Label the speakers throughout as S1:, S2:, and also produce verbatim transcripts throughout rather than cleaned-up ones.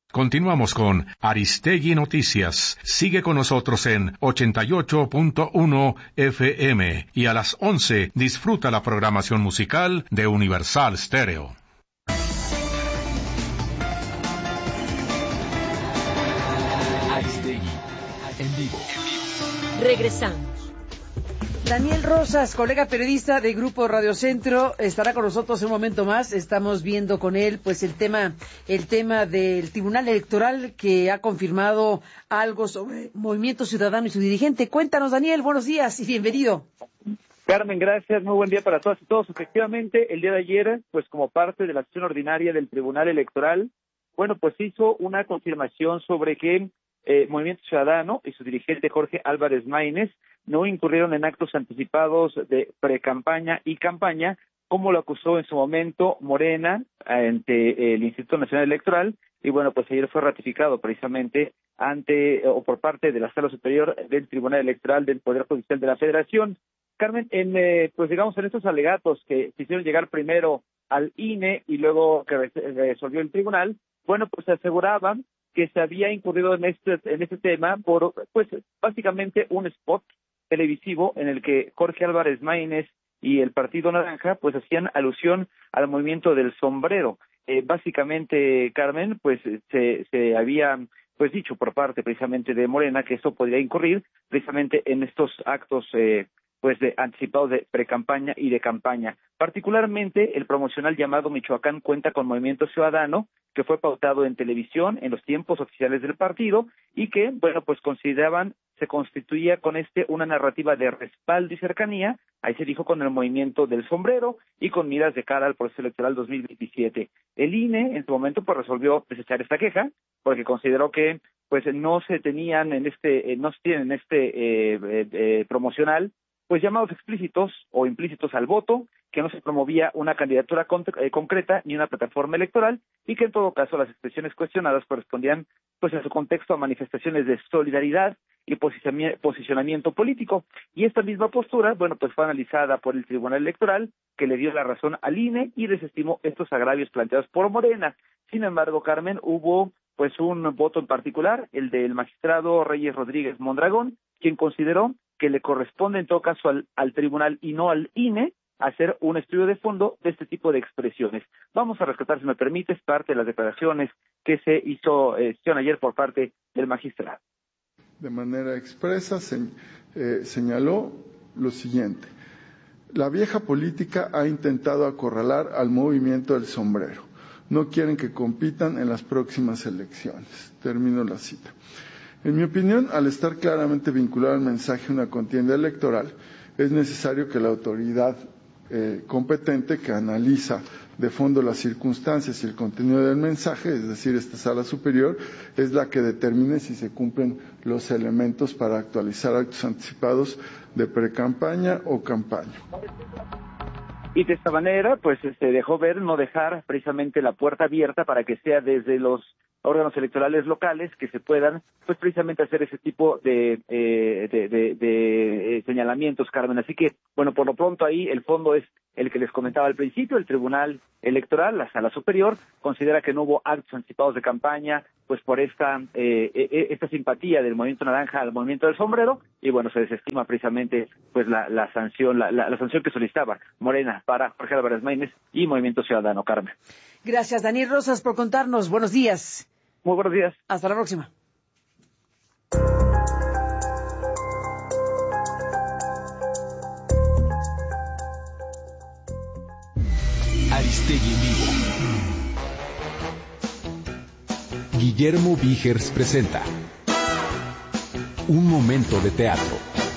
S1: Continuamos con Aristegui Noticias. Sigue con nosotros en ochenta y ocho punto uno F M y a las once disfruta la programación musical de Universal Stereo.
S2: Aristegui en vivo.
S3: Regresamos.
S4: Daniel Rosas, colega periodista de Grupo Radio Centro, estará con nosotros en un momento más. Estamos viendo con él, pues, el tema, el tema del Tribunal Electoral que ha confirmado algo sobre Movimiento Ciudadano y su dirigente. Cuéntanos, Daniel, buenos días y bienvenido.
S5: Carmen, gracias, muy buen día para todas y todos. Efectivamente, el día de ayer, pues, como parte de la sesión ordinaria del Tribunal Electoral, bueno, pues hizo una confirmación sobre que eh, Movimiento Ciudadano y su dirigente Jorge Álvarez Maínez no incurrieron en actos anticipados de precampaña y campaña, como lo acusó en su momento Morena ante el Instituto Nacional Electoral, y bueno, pues ayer fue ratificado precisamente ante o por parte de la Sala Superior del Tribunal Electoral del Poder Judicial de la Federación. Carmen, en, eh, pues digamos en estos alegatos que se hicieron llegar primero al I N E y luego que resolvió el tribunal, bueno, pues se aseguraban que se había incurrido en este en este tema por, pues, básicamente un spot televisivo en el que Jorge Álvarez Maínez y el Partido Naranja pues hacían alusión al movimiento del sombrero. Eh, básicamente, Carmen, pues se, se había pues dicho por parte precisamente de Morena que eso podría incurrir precisamente en estos actos eh, pues de anticipados de precampaña y de campaña. Particularmente el promocional llamado Michoacán cuenta con Movimiento Ciudadano, que fue pautado en televisión en los tiempos oficiales del partido y que, bueno, pues consideraban se constituía con este una narrativa de respaldo y cercanía, ahí se dijo, con el movimiento del sombrero y con miras de cara al proceso electoral dos mil veintisiete. El I N E en su momento pues resolvió desechar esta queja porque consideró que pues no se tenían en este, eh, no se tienen en este eh, eh, eh, promocional pues llamados explícitos o implícitos al voto, que no se promovía una candidatura con, eh, concreta ni una plataforma electoral y que en todo caso las expresiones cuestionadas correspondían pues en su contexto a manifestaciones de solidaridad y posicionamiento político. Y esta misma postura, bueno, pues fue analizada por el Tribunal Electoral, que le dio la razón al I N E y desestimó estos agravios planteados por Morena. Sin embargo, Carmen, hubo pues un voto en particular, el del magistrado Reyes Rodríguez Mondragón, quien consideró que le corresponde en todo caso al, al tribunal y no al I N E hacer un estudio de fondo de este tipo de expresiones. Vamos a rescatar, si me permites, parte de las declaraciones que se hizo eh, ayer por parte del magistrado.
S6: De manera expresa se, eh, señaló lo siguiente: la vieja política ha intentado acorralar al movimiento del sombrero. No quieren que compitan en las próximas elecciones. Termino la cita. En mi opinión, al estar claramente vinculado al mensaje de una contienda electoral, es necesario que la autoridad eh, competente que analiza de fondo las circunstancias y el contenido del mensaje, es decir, esta sala superior, es la que determine si se cumplen los elementos para actualizar actos anticipados de precampaña o campaña.
S5: Y de esta manera, pues se dejó ver no dejar precisamente la puerta abierta para que sea desde los órganos electorales locales que se puedan, pues precisamente hacer ese tipo de, eh, de, de, de eh, señalamientos, Carmen. Así que, bueno, por lo pronto ahí el fondo es el que les comentaba al principio. El Tribunal Electoral, la Sala Superior, considera que no hubo actos anticipados de campaña, pues por esta eh, eh, esta simpatía del Movimiento Naranja al Movimiento del Sombrero, y bueno, se desestima precisamente pues la, la sanción, la, la, la sanción que solicitaba Morena para Jorge Álvarez Maínez y Movimiento Ciudadano, Carmen.
S4: Gracias, Daniel Rosas, por contarnos. Buenos días.
S5: Muy buenos días.
S4: Hasta la próxima.
S2: Aristegui en vivo. Guillermo Vígers presenta Un momento de teatro.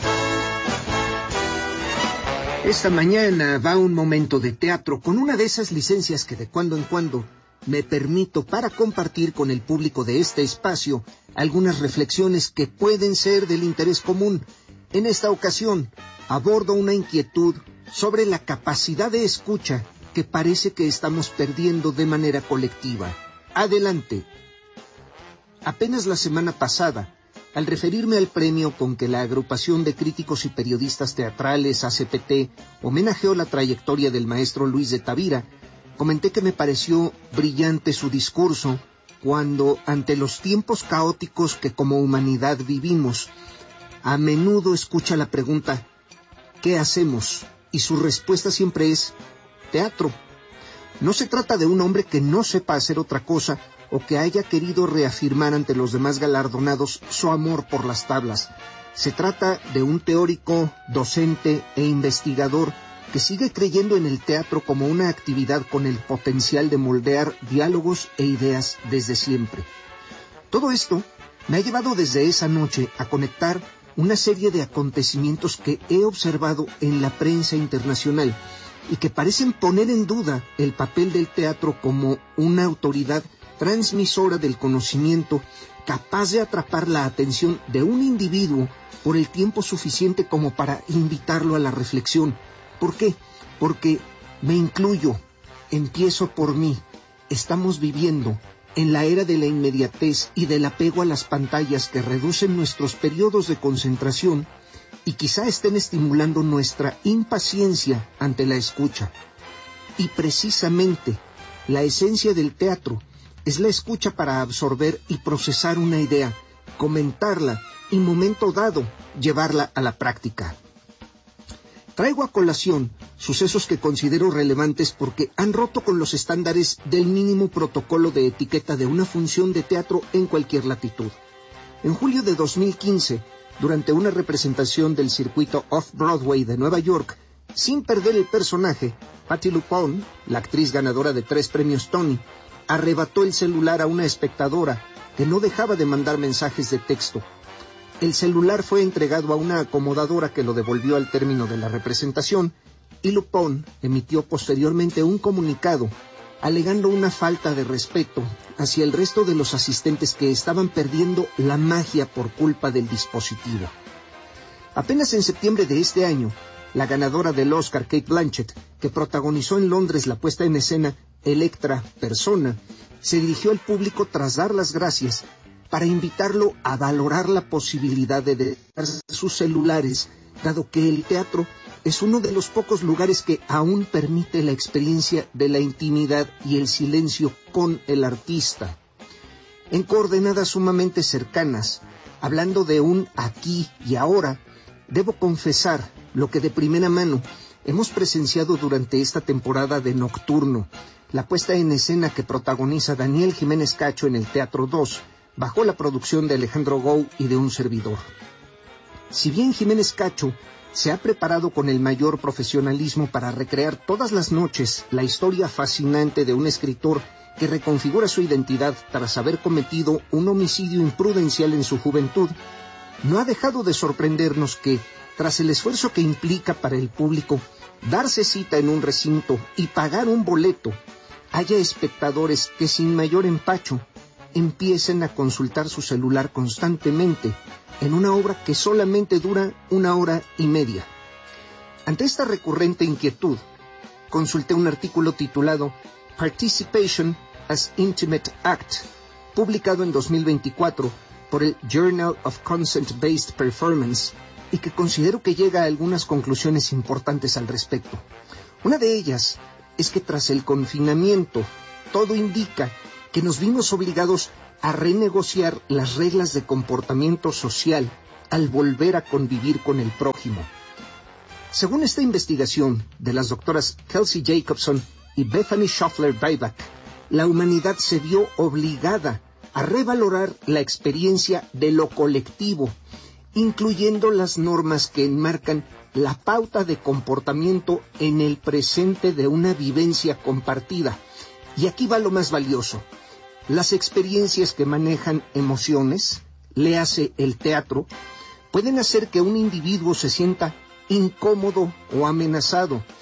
S7: Esta mañana va un momento de teatro con una de esas licencias que de cuando en cuando me permito para compartir con el público de este espacio algunas reflexiones que pueden ser del interés común. En esta ocasión abordo una inquietud sobre la capacidad de escucha que parece que estamos perdiendo de manera colectiva. Adelante. Apenas la semana pasada, al referirme al premio con que la Agrupación de Críticos y Periodistas Teatrales, A C P T, homenajeó la trayectoria del maestro Luis de Tavira, comenté que me pareció brillante su discurso cuando, ante los tiempos caóticos que como humanidad vivimos, a menudo escucha la pregunta, ¿qué hacemos? Y su respuesta siempre es, teatro. No se trata de un hombre que no sepa hacer otra cosa o que haya querido reafirmar ante los demás galardonados su amor por las tablas. Se trata de un teórico, docente e investigador que sigue creyendo en el teatro como una actividad con el potencial de moldear diálogos e ideas desde siempre. Todo esto me ha llevado desde esa noche a conectar una serie de acontecimientos que he observado en la prensa internacional y que parecen poner en duda el papel del teatro como una autoridad transmisora del conocimiento capaz de atrapar la atención de un individuo por el tiempo suficiente como para invitarlo a la reflexión. ¿Por qué? Porque me incluyo, empiezo por mí. Estamos viviendo en la era de la inmediatez y del apego a las pantallas que reducen nuestros periodos de concentración y quizá estén estimulando nuestra impaciencia ante la escucha. Y precisamente la esencia del teatro es la escucha para absorber y procesar una idea, comentarla y, momento dado, llevarla a la práctica. Traigo a colación sucesos que considero relevantes porque han roto con los estándares del mínimo protocolo de etiqueta de una función de teatro en cualquier latitud. En julio de dos mil quince, durante una representación del circuito Off-Broadway de Nueva York, sin perder el personaje, Patti LuPone, la actriz ganadora de tres premios Tony, arrebató el celular a una espectadora que no dejaba de mandar mensajes de texto. El celular fue entregado a una acomodadora que lo devolvió al término de la representación y LuPone emitió posteriormente un comunicado alegando una falta de respeto hacia el resto de los asistentes que estaban perdiendo la magia por culpa del dispositivo. Apenas en septiembre de este año, la ganadora del Oscar, Cate Blanchett, que protagonizó en Londres la puesta en escena Electra Persona, se dirigió al público tras dar las gracias para invitarlo a valorar la posibilidad de dejar sus celulares, dado que el teatro es uno de los pocos lugares que aún permite la experiencia de la intimidad y el silencio con el artista. En coordenadas sumamente cercanas, hablando de un aquí y ahora, debo confesar lo que de primera mano hemos presenciado durante esta temporada de Nocturno, la puesta en escena que protagoniza Daniel Jiménez Cacho en el Teatro dos, bajo la producción de Alejandro Gou y de un servidor. Si bien Jiménez Cacho se ha preparado con el mayor profesionalismo para recrear todas las noches la historia fascinante de un escritor que reconfigura su identidad tras haber cometido un homicidio imprudencial en su juventud, no ha dejado de sorprendernos que, tras el esfuerzo que implica para el público darse cita en un recinto y pagar un boleto, haya espectadores que sin mayor empacho empiecen a consultar su celular constantemente en una obra que solamente dura una hora y media. Ante esta recurrente inquietud, consulté un artículo titulado Participation as Intimate Act, publicado en dos mil veinticuatro por el Journal of Consent-Based Performance, y que considero que llega a algunas conclusiones importantes al respecto. Una de ellas es que tras el confinamiento, todo indica que nos vimos obligados a renegociar las reglas de comportamiento social al volver a convivir con el prójimo. Según esta investigación de las doctoras Kelsey Jacobson y Bethany Schaffler-Beiback, la humanidad se vio obligada a revalorar la experiencia de lo colectivo, incluyendo las normas que enmarcan la pauta de comportamiento en el presente de una vivencia compartida. Y aquí va lo más valioso. Las experiencias que manejan emociones, léase el teatro, pueden hacer que un individuo se sienta incómodo o amenazado,